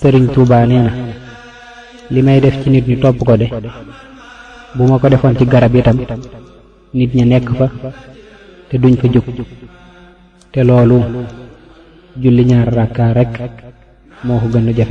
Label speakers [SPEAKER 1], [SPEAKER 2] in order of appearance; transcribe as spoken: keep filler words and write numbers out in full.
[SPEAKER 1] Sëriñ Tuubaa nee na li may def ci nit ñu topp ko de bu ma ko defoon ci garab itam nit ña nekk fa te duñ fa jóg te loolu julli ñaar rakka rek moo ko gën a jafe